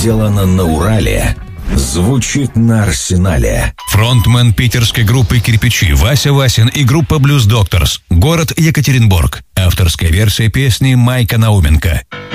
сделано на Урале, звучит на Арсенале. Фронтмен питерской группы «Кирпичи» Вася Васин и группа «Блюз Докторс», город Екатеринбург. Авторская версия песни Майка Науменко.